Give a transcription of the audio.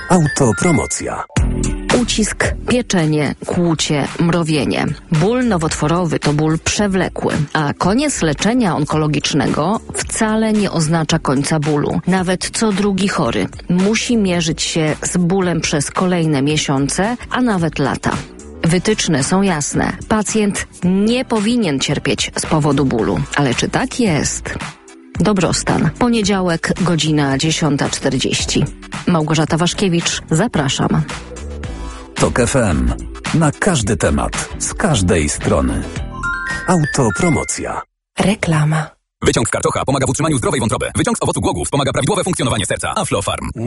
Autopromocja. Ucisk, pieczenie, kłucie, mrowienie. Ból nowotworowy to ból przewlekły, a koniec leczenia onkologicznego wcale nie oznacza końca bólu. Nawet co drugi chory musi mierzyć się z bólem przez kolejne miesiące, a nawet lata. Wytyczne są jasne. Pacjent nie powinien cierpieć z powodu bólu. Ale czy tak jest? Dobrostan. Poniedziałek, godzina 10:40. Małgorzata Waszkiewicz, zapraszam. TOK FM. Na każdy temat, z każdej strony. Autopromocja. Reklama. Wyciąg z karczocha pomaga w utrzymaniu zdrowej wątroby. Wyciąg z owocu głogów pomaga prawidłowe funkcjonowanie serca. Aflofarm.